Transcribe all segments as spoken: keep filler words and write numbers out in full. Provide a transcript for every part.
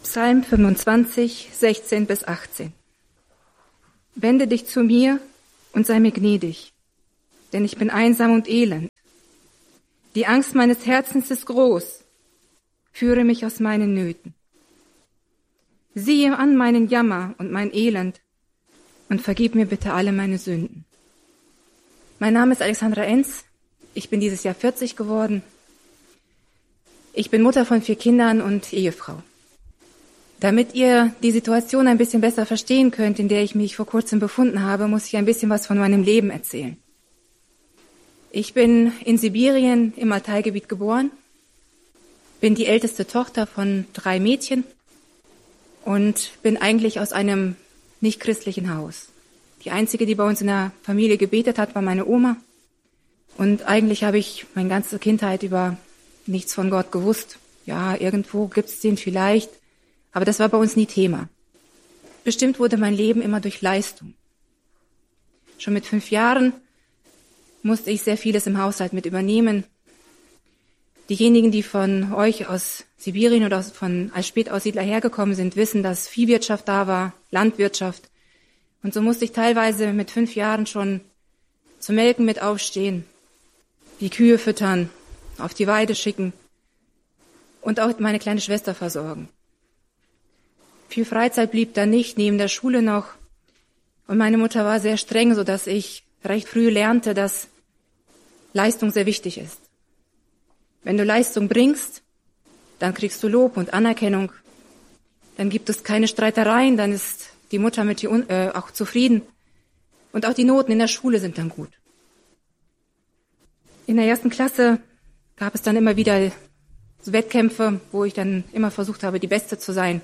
Psalm fünfundzwanzig, sechzehn bis achtzehn. Wende dich zu mir und sei mir gnädig, denn ich bin einsam und elend. Die Angst meines Herzens ist groß. Führe mich aus meinen Nöten. Siehe an meinen Jammer und mein Elend und vergib mir bitte alle meine Sünden. Mein Name ist Alexandra Enz. Ich bin dieses Jahr vierzig geworden. Ich bin Mutter von vier Kindern und Ehefrau. Damit ihr die Situation ein bisschen besser verstehen könnt, in der ich mich vor kurzem befunden habe, muss ich ein bisschen was von meinem Leben erzählen. Ich bin in Sibirien im Altaigebiet geboren, bin die älteste Tochter von drei Mädchen und bin eigentlich aus einem nicht-christlichen Haus. Die einzige, die bei uns in der Familie gebetet hat, war meine Oma. Und eigentlich habe ich meine ganze Kindheit über nichts von Gott gewusst. Ja, irgendwo gibt's den vielleicht. Aber das war bei uns nie Thema. Bestimmt wurde mein Leben immer durch Leistung. Schon mit fünf Jahren musste ich sehr vieles im Haushalt mit übernehmen. Diejenigen, die von euch aus Sibirien oder von als Spätaussiedler hergekommen sind, wissen, dass Viehwirtschaft da war, Landwirtschaft. Und so musste ich teilweise mit fünf Jahren schon zum Melken mit aufstehen, die Kühe füttern, auf die Weide schicken und auch meine kleine Schwester versorgen. Viel Freizeit blieb da nicht, neben der Schule noch. Und meine Mutter war sehr streng, sodass ich recht früh lernte, dass Leistung sehr wichtig ist. Wenn du Leistung bringst, dann kriegst du Lob und Anerkennung. Dann gibt es keine Streitereien, dann ist die Mutter mit dir äh, auch zufrieden. Und auch die Noten in der Schule sind dann gut. In der ersten Klasse gab es dann immer wieder so Wettkämpfe, wo ich dann immer versucht habe, die Beste zu sein.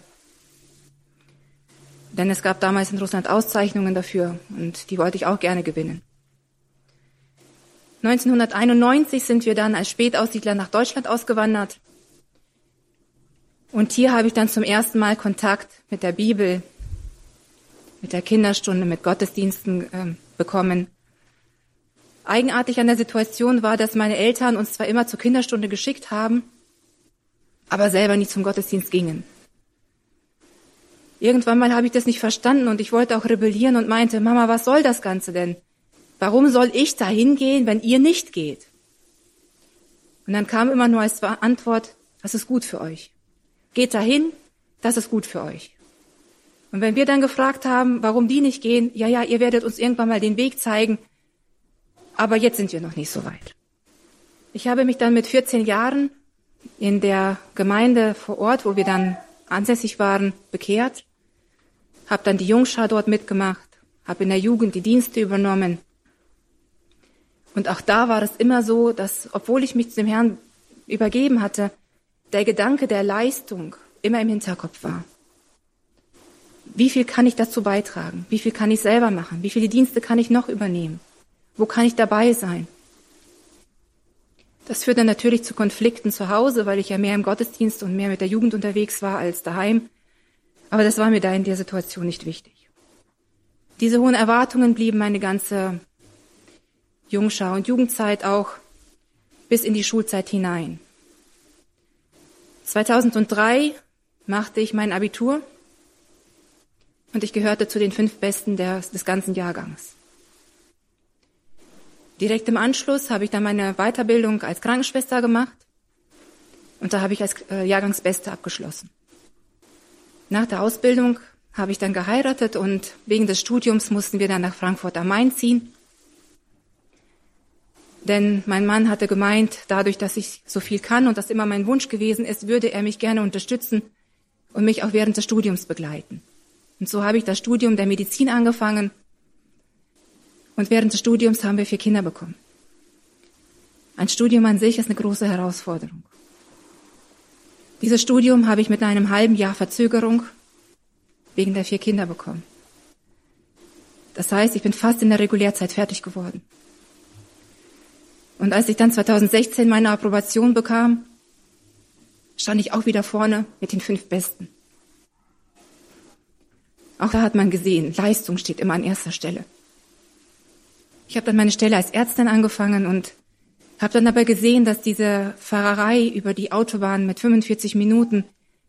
Denn es gab damals in Russland Auszeichnungen dafür und die wollte ich auch gerne gewinnen. neunzehnhunderteinundneunzig sind wir dann als Spätaussiedler nach Deutschland ausgewandert. Und hier habe ich dann zum ersten Mal Kontakt mit der Bibel, mit der Kinderstunde, mit Gottesdiensten äh, bekommen. Eigenartig an der Situation war, dass meine Eltern uns zwar immer zur Kinderstunde geschickt haben, aber selber nie zum Gottesdienst gingen. Irgendwann mal habe ich das nicht verstanden und ich wollte auch rebellieren und meinte, Mama, was soll das Ganze denn? Warum soll ich da hingehen, wenn ihr nicht geht? Und dann kam immer nur als Antwort, das ist gut für euch. Geht dahin, das ist gut für euch. Und wenn wir dann gefragt haben, warum die nicht gehen, ja, ja, ihr werdet uns irgendwann mal den Weg zeigen, aber jetzt sind wir noch nicht so weit. Ich habe mich dann mit vierzehn Jahren in der Gemeinde vor Ort, wo wir dann ansässig waren, bekehrt, habe dann die Jungschar dort mitgemacht, habe in der Jugend die Dienste übernommen. Und auch da war es immer so, dass, obwohl ich mich dem Herrn übergeben hatte, der Gedanke der Leistung immer im Hinterkopf war. Wie viel kann ich dazu beitragen? Wie viel kann ich selber machen? Wie viele Dienste kann ich noch übernehmen? Wo kann ich dabei sein? Das führte natürlich zu Konflikten zu Hause, weil ich ja mehr im Gottesdienst und mehr mit der Jugend unterwegs war als daheim. Aber das war mir da in der Situation nicht wichtig. Diese hohen Erwartungen blieben meine ganze Jungschar- und Jugendzeit auch bis in die Schulzeit hinein. zweitausenddrei machte ich mein Abitur und ich gehörte zu den fünf Besten des, des ganzen Jahrgangs. Direkt im Anschluss habe ich dann meine Weiterbildung als Krankenschwester gemacht und da habe ich als äh, Jahrgangsbeste abgeschlossen. Nach der Ausbildung habe ich dann geheiratet und wegen des Studiums mussten wir dann nach Frankfurt am Main ziehen. Denn mein Mann hatte gemeint, dadurch, dass ich so viel kann und das immer mein Wunsch gewesen ist, würde er mich gerne unterstützen und mich auch während des Studiums begleiten. Und so habe ich das Studium der Medizin angefangen. Und während des Studiums haben wir vier Kinder bekommen. Ein Studium an sich ist eine große Herausforderung. Dieses Studium habe ich mit einem halben Jahr Verzögerung wegen der vier Kinder bekommen. Das heißt, ich bin fast in der Regulärzeit fertig geworden. Und als ich dann zweitausendsechzehn meine Approbation bekam, stand ich auch wieder vorne mit den fünf Besten. Auch da hat man gesehen, Leistung steht immer an erster Stelle. Ich habe dann meine Stelle als Ärztin angefangen und habe dann aber gesehen, dass diese Fahrerei über die Autobahn mit fünfundvierzig Minuten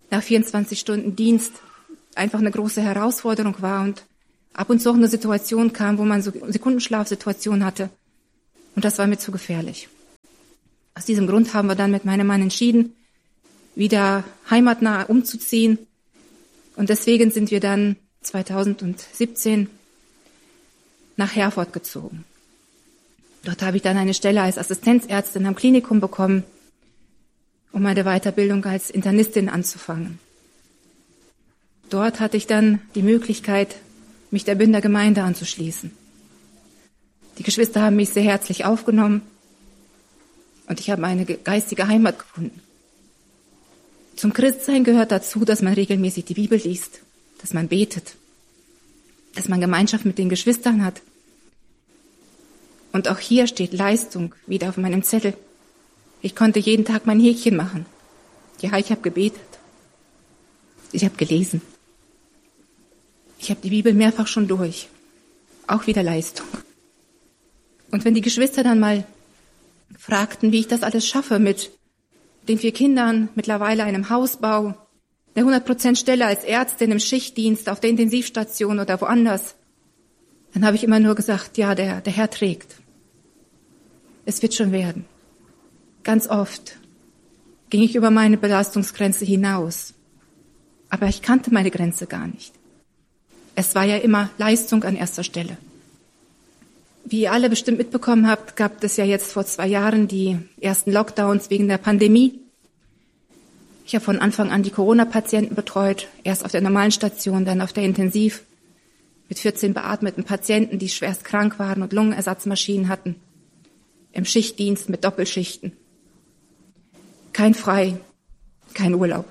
nach vierundzwanzig Stunden Dienst einfach eine große Herausforderung war und ab und zu auch eine Situation kam, wo man so Sekundenschlafsituation hatte. Und das war mir zu gefährlich. Aus diesem Grund haben wir dann mit meinem Mann entschieden, wieder heimatnah umzuziehen. Und deswegen sind wir dann zweitausendsiebzehn nach Herford gezogen. Dort habe ich dann eine Stelle als Assistenzärztin am Klinikum bekommen, um meine Weiterbildung als Internistin anzufangen. Dort hatte ich dann die Möglichkeit, mich der Bünder Gemeinde anzuschließen. Die Geschwister haben mich sehr herzlich aufgenommen und ich habe eine geistige Heimat gefunden. Zum Christsein gehört dazu, dass man regelmäßig die Bibel liest, dass man betet, dass man Gemeinschaft mit den Geschwistern hat. Und auch hier steht Leistung wieder auf meinem Zettel. Ich konnte jeden Tag mein Häkchen machen. Ja, ich habe gebetet. Ich habe gelesen. Ich habe die Bibel mehrfach schon durch. Auch wieder Leistung. Und wenn die Geschwister dann mal fragten, wie ich das alles schaffe mit den vier Kindern, mittlerweile einem Hausbau, der hundert Prozent Stelle als Ärztin im Schichtdienst auf der Intensivstation oder woanders, dann habe ich immer nur gesagt, ja, der, der Herr trägt. Es wird schon werden. Ganz oft ging ich über meine Belastungsgrenze hinaus. Aber ich kannte meine Grenze gar nicht. Es war ja immer Leistung an erster Stelle. Wie ihr alle bestimmt mitbekommen habt, gab es ja jetzt vor zwei Jahren die ersten Lockdowns wegen der Pandemie. Ich habe von Anfang an die Corona-Patienten betreut, erst auf der normalen Station, dann auf der Intensiv, mit vierzehn beatmeten Patienten, die schwerst krank waren und Lungenersatzmaschinen hatten, im Schichtdienst mit Doppelschichten. Kein Frei, kein Urlaub.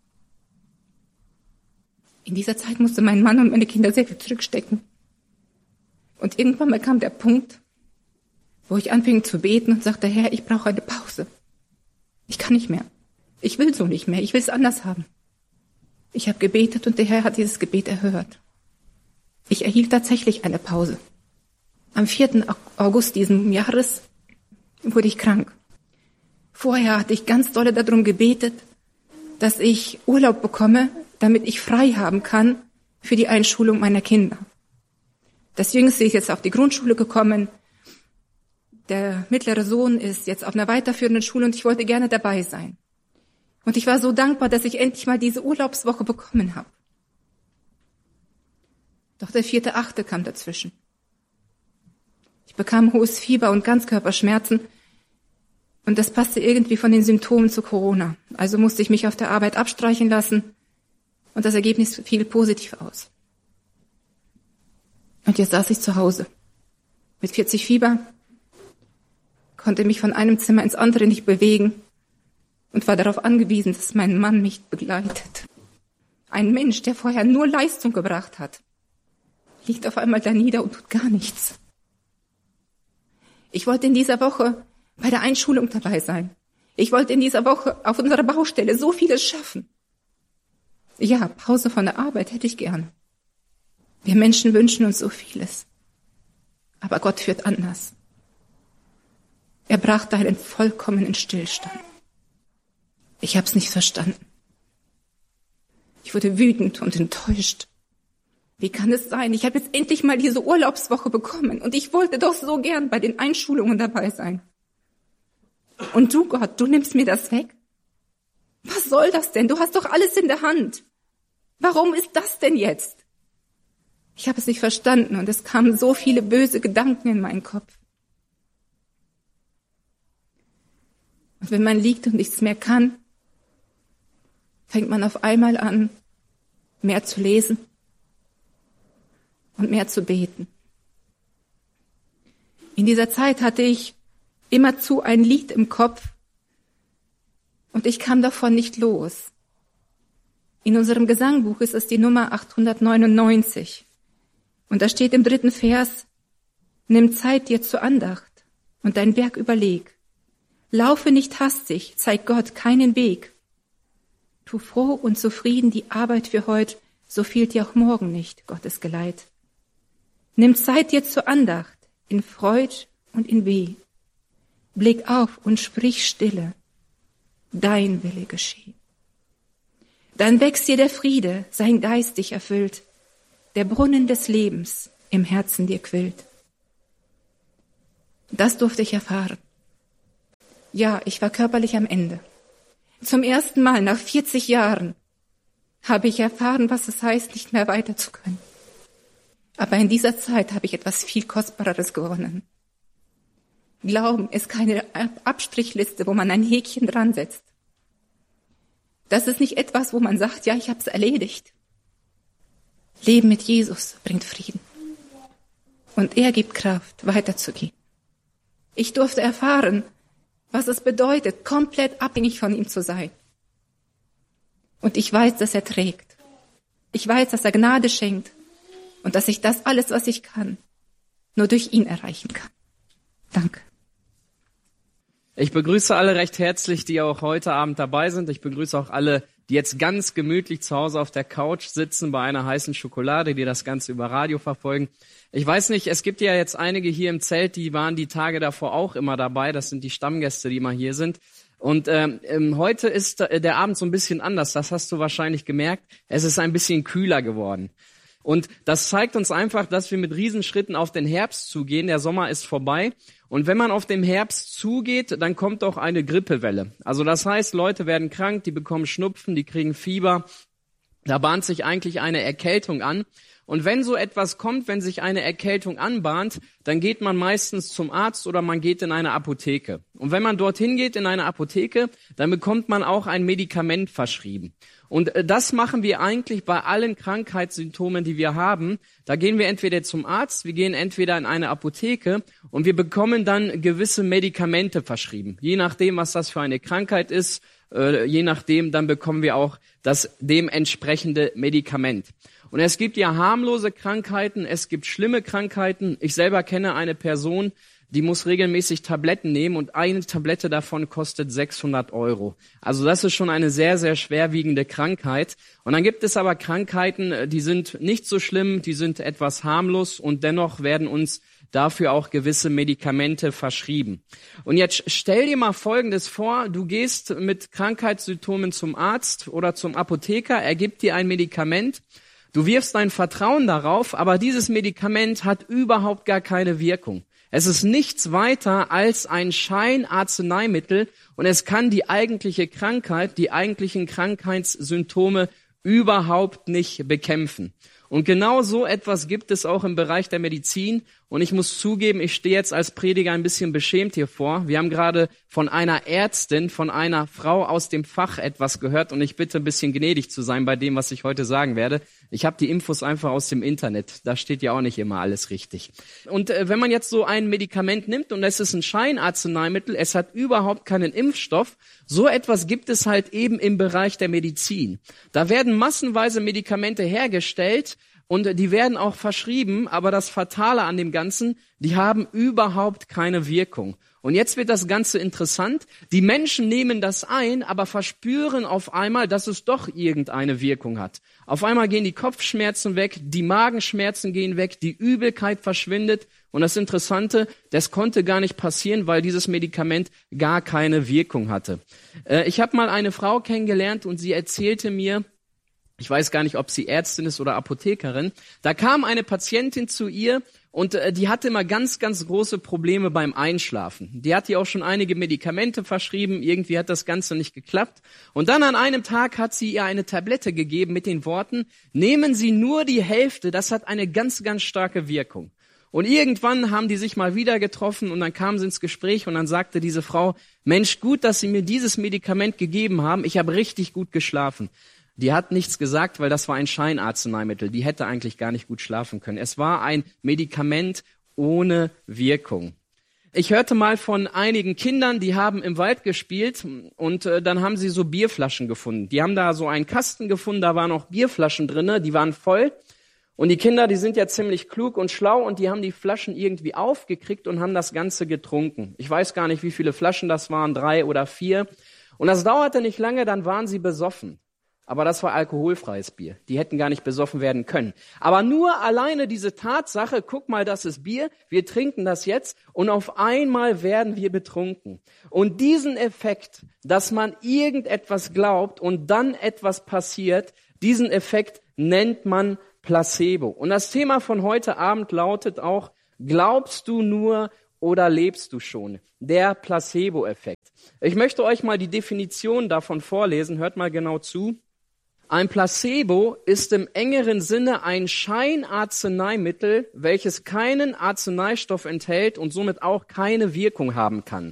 In dieser Zeit musste mein Mann und meine Kinder sehr viel zurückstecken. Und irgendwann mal kam der Punkt, wo ich anfing zu beten und sagte, Herr, ich brauche eine Pause. Ich kann nicht mehr. Ich will so nicht mehr. Ich will es anders haben. Ich habe gebetet und der Herr hat dieses Gebet erhört. Ich erhielt tatsächlich eine Pause. Am vierten August diesen Jahres wurde ich krank. Vorher hatte ich ganz dolle darum gebetet, dass ich Urlaub bekomme, damit ich frei haben kann für die Einschulung meiner Kinder. Das Jüngste ist jetzt auf die Grundschule gekommen. Der mittlere Sohn ist jetzt auf einer weiterführenden Schule und ich wollte gerne dabei sein. Und ich war so dankbar, dass ich endlich mal diese Urlaubswoche bekommen habe. Doch der vierte Achte kam dazwischen. Ich bekam hohes Fieber und Ganzkörperschmerzen und das passte irgendwie von den Symptomen zu Corona. Also musste ich mich auf der Arbeit abstreichen lassen und das Ergebnis fiel positiv aus. Und jetzt saß ich zu Hause mit vierzig Fieber, konnte mich von einem Zimmer ins andere nicht bewegen und war darauf angewiesen, dass mein Mann mich begleitet. Ein Mensch, der vorher nur Leistung gebracht hat, liegt auf einmal da nieder und tut gar nichts. Ich wollte in dieser Woche bei der Einschulung dabei sein. Ich wollte in dieser Woche auf unserer Baustelle so vieles schaffen. Ja, Pause von der Arbeit hätte ich gern. Wir Menschen wünschen uns so vieles. Aber Gott führt anders. Er brachte einen vollkommenen Stillstand. Ich habe es nicht verstanden. Ich wurde wütend und enttäuscht. Wie kann es sein? Ich habe jetzt endlich mal diese Urlaubswoche bekommen und ich wollte doch so gern bei den Einschulungen dabei sein. Und du, Gott, du nimmst mir das weg? Was soll das denn? Du hast doch alles in der Hand. Warum ist das denn jetzt? Ich habe es nicht verstanden und es kamen so viele böse Gedanken in meinen Kopf. Und wenn man liegt und nichts mehr kann, fängt man auf einmal an, mehr zu lesen und mehr zu beten. In dieser Zeit hatte ich immerzu ein Lied im Kopf und ich kam davon nicht los. In unserem Gesangbuch ist es die Nummer achthundertneunundneunzig. Und da steht im dritten Vers, nimm Zeit dir zur Andacht und dein Werk überleg. Laufe nicht hastig, zeig Gott keinen Weg. Tu froh und zufrieden die Arbeit für heut, so fehlt dir auch morgen nicht Gottes Geleit. Nimm Zeit dir zur Andacht, in Freud und in Weh. Blick auf und sprich stille, dein Wille geschehe. Dann wächst dir der Friede, sein Geist dich erfüllt, der Brunnen des Lebens im Herzen dir quillt. Das durfte ich erfahren. Ja, ich war körperlich am Ende. Zum ersten Mal nach vierzig Jahren habe ich erfahren, was es heißt, nicht mehr weiter zu können. Aber in dieser Zeit habe ich etwas viel Kostbareres gewonnen. Glauben ist keine Abstrichliste, wo man ein Häkchen dran setzt. Das ist nicht etwas, wo man sagt, ja, ich habe es erledigt. Leben mit Jesus bringt Frieden. Und er gibt Kraft, weiterzugehen. Ich durfte erfahren, was es bedeutet, komplett abhängig von ihm zu sein. Und ich weiß, dass er trägt. Ich weiß, dass er Gnade schenkt und dass ich das alles, was ich kann, nur durch ihn erreichen kann. Danke. Ich begrüße alle recht herzlich, die auch heute Abend dabei sind. Ich begrüße auch alle, die jetzt ganz gemütlich zu Hause auf der Couch sitzen bei einer heißen Schokolade, die das Ganze über Radio verfolgen. Ich weiß nicht, es gibt ja jetzt einige hier im Zelt, die waren die Tage davor auch immer dabei. Das sind die Stammgäste, die immer hier sind. Und ähm, heute ist der Abend so ein bisschen anders. Das hast du wahrscheinlich gemerkt. Es ist ein bisschen kühler geworden. Und das zeigt uns einfach, dass wir mit Riesenschritten auf den Herbst zugehen. Der Sommer ist vorbei. Und wenn man auf den Herbst zugeht, dann kommt auch eine Grippewelle. Also das heißt, Leute werden krank, die bekommen Schnupfen, die kriegen Fieber. Da bahnt sich eigentlich eine Erkältung an. Und wenn so etwas kommt, wenn sich eine Erkältung anbahnt, dann geht man meistens zum Arzt oder man geht in eine Apotheke. Und wenn man dorthin geht in eine Apotheke, dann bekommt man auch ein Medikament verschrieben. Und das machen wir eigentlich bei allen Krankheitssymptomen, die wir haben. Da gehen wir entweder zum Arzt, wir gehen entweder in eine Apotheke und wir bekommen dann gewisse Medikamente verschrieben. Je nachdem, was das für eine Krankheit ist, äh, je nachdem, dann bekommen wir auch das dementsprechende Medikament. Und es gibt ja harmlose Krankheiten, es gibt schlimme Krankheiten. Ich selber kenne eine Person, die muss regelmäßig Tabletten nehmen und eine Tablette davon kostet sechshundert Euro. Also das ist schon eine sehr, sehr schwerwiegende Krankheit. Und dann gibt es aber Krankheiten, die sind nicht so schlimm, die sind etwas harmlos und dennoch werden uns dafür auch gewisse Medikamente verschrieben. Und jetzt stell dir mal Folgendes vor, du gehst mit Krankheitssymptomen zum Arzt oder zum Apotheker, er gibt dir ein Medikament. Du wirfst dein Vertrauen darauf, aber dieses Medikament hat überhaupt gar keine Wirkung. Es ist nichts weiter als ein Scheinarzneimittel und es kann die eigentliche Krankheit, die eigentlichen Krankheitssymptome überhaupt nicht bekämpfen. Und genau so etwas gibt es auch im Bereich der Medizin. Und ich muss zugeben, ich stehe jetzt als Prediger ein bisschen beschämt hier vor. Wir haben gerade von einer Ärztin, von einer Frau aus dem Fach etwas gehört. Und ich bitte ein bisschen gnädig zu sein bei dem, was ich heute sagen werde. Ich habe die Infos einfach aus dem Internet. Da steht ja auch nicht immer alles richtig. Und äh, wenn man jetzt so ein Medikament nimmt und es ist ein Scheinarzneimittel, es hat überhaupt keinen Impfstoff, so etwas gibt es halt eben im Bereich der Medizin. Da werden massenweise Medikamente hergestellt, und die werden auch verschrieben, aber das Fatale an dem Ganzen, die haben überhaupt keine Wirkung. Und jetzt wird das Ganze interessant. Die Menschen nehmen das ein, aber verspüren auf einmal, dass es doch irgendeine Wirkung hat. Auf einmal gehen die Kopfschmerzen weg, die Magenschmerzen gehen weg, die Übelkeit verschwindet. Und das Interessante, das konnte gar nicht passieren, weil dieses Medikament gar keine Wirkung hatte. Ich habe mal eine Frau kennengelernt und sie erzählte mir, ich weiß gar nicht, ob sie Ärztin ist oder Apothekerin. Da kam eine Patientin zu ihr und äh, die hatte immer ganz, ganz große Probleme beim Einschlafen. Die hat ihr auch schon einige Medikamente verschrieben. Irgendwie hat das Ganze nicht geklappt. Und dann an einem Tag hat sie ihr eine Tablette gegeben mit den Worten, nehmen Sie nur die Hälfte, das hat eine ganz, ganz starke Wirkung. Und irgendwann haben die sich mal wieder getroffen und dann kamen sie ins Gespräch und dann sagte diese Frau, Mensch, gut, dass Sie mir dieses Medikament gegeben haben. Ich habe richtig gut geschlafen. Die hat nichts gesagt, weil das war ein Scheinarzneimittel. Die hätte eigentlich gar nicht gut schlafen können. Es war ein Medikament ohne Wirkung. Ich hörte mal von einigen Kindern, die haben im Wald gespielt und äh, dann haben sie so Bierflaschen gefunden. Die haben da so einen Kasten gefunden, da waren auch Bierflaschen drinne, die waren voll. Und die Kinder, die sind ja ziemlich klug und schlau und die haben die Flaschen irgendwie aufgekriegt und haben das Ganze getrunken. Ich weiß gar nicht, wie viele Flaschen das waren, drei oder vier. Und das dauerte nicht lange, dann waren sie besoffen. aber das war alkoholfreies Bier. Die hätten gar nicht besoffen werden können. Aber nur alleine diese Tatsache, guck mal, das ist Bier, wir trinken das jetzt und auf einmal werden wir betrunken. Und diesen Effekt, dass man irgendetwas glaubt und dann etwas passiert, diesen Effekt nennt man Placebo. Und das Thema von heute Abend lautet auch, glaubst du nur oder lebst du schon? Der Placebo-Effekt. Ich möchte euch mal die Definition davon vorlesen, hört mal genau zu. Ein Placebo ist im engeren Sinne ein Scheinarzneimittel, welches keinen Arzneistoff enthält und somit auch keine Wirkung haben kann.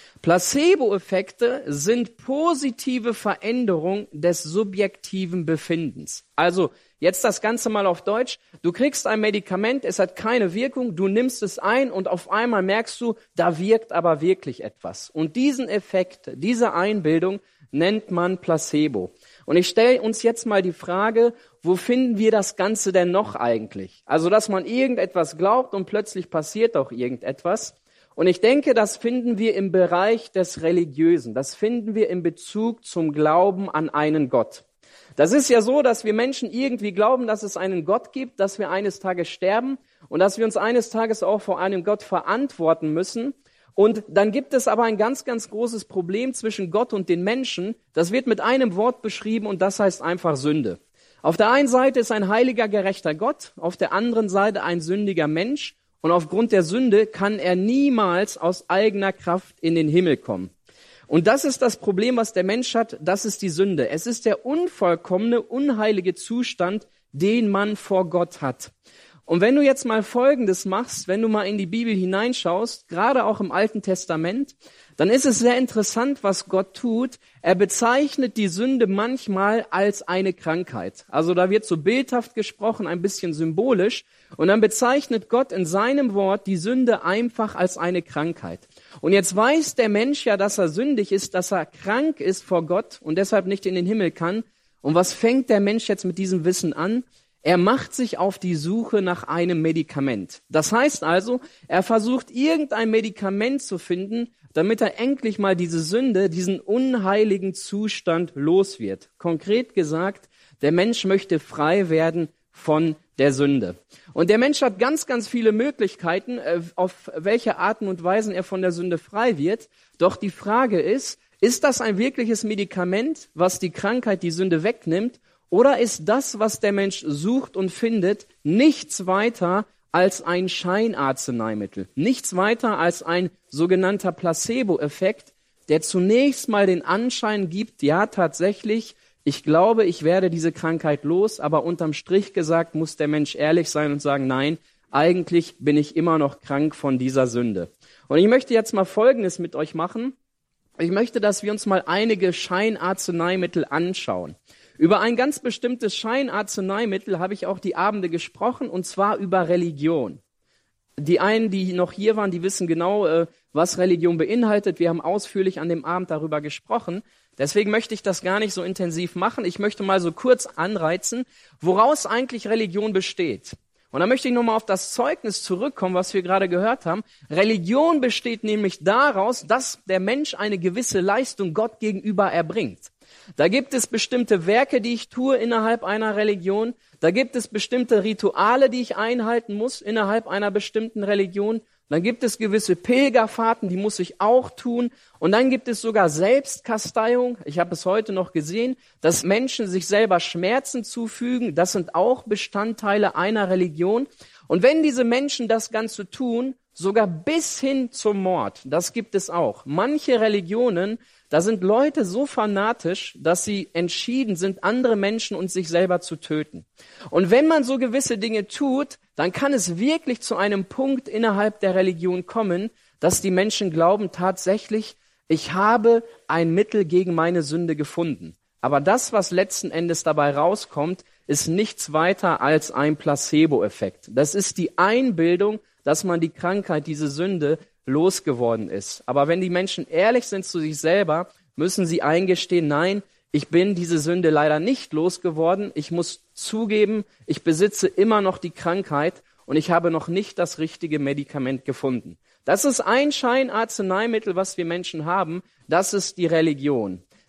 Placebo-Effekte sind positive Veränderungen des subjektiven Befindens. Also jetzt das Ganze mal auf Deutsch. Du kriegst ein Medikament, es hat keine Wirkung, du nimmst es ein und auf einmal merkst du, da wirkt aber wirklich etwas. Und diesen Effekt, diese Einbildung nennt man Placebo. Und ich stelle uns jetzt mal die Frage, wo finden wir das Ganze denn noch eigentlich? Also, dass man irgendetwas glaubt und plötzlich passiert auch irgendetwas. Und ich denke, das finden wir im Bereich des Religiösen. Das finden wir in Bezug zum Glauben an einen Gott. Das ist ja so, dass wir Menschen irgendwie glauben, dass es einen Gott gibt, dass wir eines Tages sterben und dass wir uns eines Tages auch vor einem Gott verantworten müssen. Und dann gibt es aber ein ganz, ganz großes Problem zwischen Gott und den Menschen. Das wird mit einem Wort beschrieben und das heißt einfach Sünde. Auf der einen Seite ist ein heiliger, gerechter Gott, auf der anderen Seite ein sündiger Mensch. Und aufgrund der Sünde kann er niemals aus eigener Kraft in den Himmel kommen. Und das ist das Problem, was der Mensch hat, das ist die Sünde. Es ist der unvollkommene, unheilige Zustand, den man vor Gott hat. Und wenn du jetzt mal Folgendes machst, wenn du mal in die Bibel hineinschaust, gerade auch im Alten Testament, dann ist es sehr interessant, was Gott tut. Er bezeichnet die Sünde manchmal als eine Krankheit. Also da wird so bildhaft gesprochen, ein bisschen symbolisch. Und dann bezeichnet Gott in seinem Wort die Sünde einfach als eine Krankheit. Und jetzt weiß der Mensch ja, dass er sündig ist, dass er krank ist vor Gott und deshalb nicht in den Himmel kann. Und was fängt der Mensch jetzt mit diesem Wissen an? Er macht sich auf die Suche nach einem Medikament. Das heißt also, er versucht irgendein Medikament zu finden, damit er endlich mal diese Sünde, diesen unheiligen Zustand los wird. Konkret gesagt, der Mensch möchte frei werden von der Sünde. Und der Mensch hat ganz, ganz viele Möglichkeiten, auf welche Arten und Weisen er von der Sünde frei wird. Doch die Frage ist, ist das ein wirkliches Medikament, was die Krankheit, die Sünde wegnimmt? Oder ist das, was der Mensch sucht und findet, nichts weiter als ein Scheinarzneimittel? Nichts weiter als ein sogenannter Placebo-Effekt, der zunächst mal den Anschein gibt, ja tatsächlich, ich glaube, ich werde diese Krankheit los, aber unterm Strich gesagt muss der Mensch ehrlich sein und sagen, nein, eigentlich bin ich immer noch krank von dieser Sünde. Und ich möchte jetzt mal Folgendes mit euch machen. Ich möchte, dass wir uns mal einige Scheinarzneimittel anschauen. Über ein ganz bestimmtes Scheinarzneimittel habe ich auch die Abende gesprochen, und zwar über Religion. Die einen, die noch hier waren, die wissen genau, was Religion beinhaltet. Wir haben ausführlich an dem Abend darüber gesprochen. Deswegen möchte ich das gar nicht so intensiv machen. Ich möchte mal so kurz anreizen, woraus eigentlich Religion besteht. Und da möchte ich nochmal auf das Zeugnis zurückkommen, was wir gerade gehört haben. Religion besteht nämlich daraus, dass der Mensch eine gewisse Leistung Gott gegenüber erbringt. Da gibt es bestimmte Werke, die ich tue innerhalb einer Religion. Da gibt es bestimmte Rituale, die ich einhalten muss innerhalb einer bestimmten Religion. Dann gibt es gewisse Pilgerfahrten, die muss ich auch tun. Und dann gibt es sogar Selbstkasteiung. Ich habe es heute noch gesehen, dass Menschen sich selber Schmerzen zufügen. Das sind auch Bestandteile einer Religion. Und wenn diese Menschen das Ganze tun, sogar bis hin zum Mord, das gibt es auch. Manche Religionen, da sind Leute so fanatisch, dass sie entschieden sind, andere Menschen und sich selber zu töten. Und wenn man so gewisse Dinge tut, dann kann es wirklich zu einem Punkt innerhalb der Religion kommen, dass die Menschen glauben tatsächlich, ich habe ein Mittel gegen meine Sünde gefunden. Aber das, was letzten Endes dabei rauskommt, ist nichts weiter als ein Placebo-Effekt. Das ist die Einbildung, dass man die Krankheit, diese Sünde, losgeworden ist. Aber wenn die Menschen ehrlich sind zu sich selber, müssen sie eingestehen, nein, ich bin diese Sünde leider nicht losgeworden. Ich muss zugeben, ich besitze immer noch die Krankheit und ich habe noch nicht das richtige Medikament gefunden. Das ist ein Scheinarzneimittel, was wir Menschen haben. Das ist die Religion.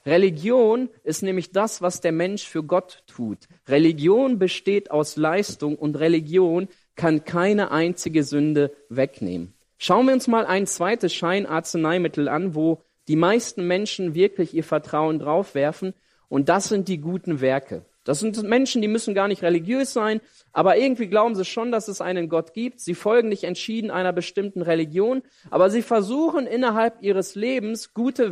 Religion ist nämlich das, was der Mensch für Gott tut. Religion besteht aus Leistung und Religion kann keine einzige Sünde wegnehmen. Schauen wir uns mal ein zweites Scheinarzneimittel an, wo die meisten Menschen wirklich ihr Vertrauen draufwerfen, und das sind die guten Werke. Das sind Menschen, die müssen gar nicht religiös sein, aber irgendwie glauben sie schon, dass es einen Gott gibt. Sie folgen nicht entschieden einer bestimmten Religion, aber sie versuchen innerhalb ihres Lebens gute